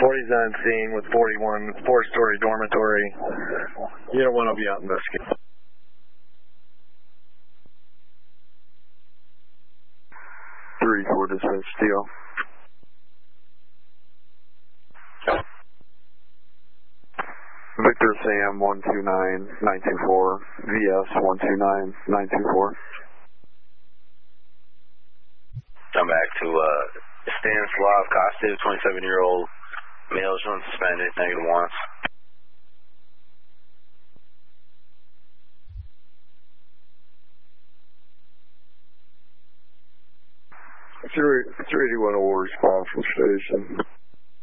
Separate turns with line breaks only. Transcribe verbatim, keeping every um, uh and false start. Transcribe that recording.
forty's on scene with forty-one, four-story dormitory. Unit one will be out investigating.
three four dispatch, Steel. Victor Sam one two nine nine two four, V S one two nine nine two four.
Come back to uh, Stanislav Kostiv, twenty-seven-year-old male, shown suspended, negative one.
three eighty-one will respond from station.